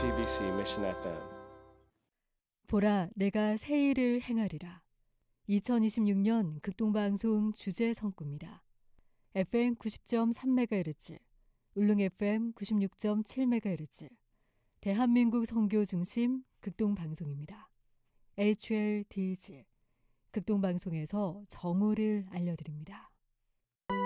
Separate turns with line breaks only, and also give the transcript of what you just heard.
JTBC Mission FM.
보라, 내가 새 일을 행하리라. 2026년 극동방송 주제 성구입니다. FM 90.3MHz, 울릉 FM 96.7MHz, 대한민국 선교 중심 극동방송입니다. HLDG, 극동방송에서 정오를 알려드립니다.